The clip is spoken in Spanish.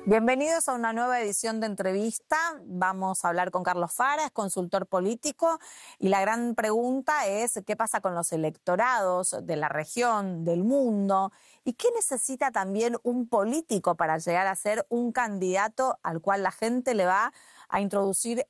Bienvenidos a una nueva edición de entrevista. Vamos a hablar con Carlos Fara, es consultor político, y la gran pregunta es qué pasa con los electorados de la región, del mundo, y qué necesita también un político para llegar a ser un candidato al cual la gente le va a introducir